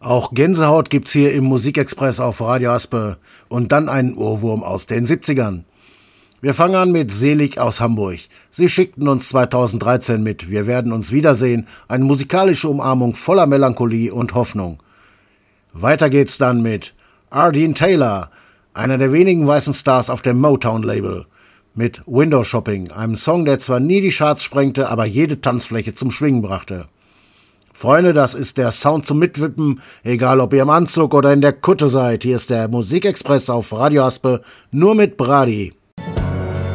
Auch Gänsehaut gibt's hier im Musikexpress auf Radio Aspe und dann einen Ohrwurm aus den 70ern. Wir fangen an mit Selig aus Hamburg. Sie schickten uns 2013 mit Wir werden uns wiedersehen, eine musikalische Umarmung voller Melancholie und Hoffnung. Weiter geht's dann mit Ardeen Taylor, einer der wenigen weißen Stars auf dem Motown-Label, mit Window Shopping, einem Song, der zwar nie die Charts sprengte, aber jede Tanzfläche zum Schwingen brachte. Freunde, das ist der Sound zum Mitwippen, egal ob ihr im Anzug oder in der Kutte seid. Hier ist der Musikexpress auf Radio Aspe, nur mit Brady.